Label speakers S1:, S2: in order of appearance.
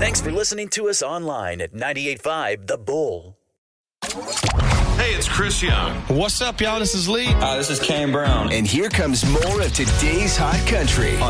S1: Thanks for listening to us online at 98.5 The Bull.
S2: Hey, it's Chris Young.
S3: What's up, y'all? This is Lee.
S4: This is Kane Brown.
S5: And here comes more of today's hot country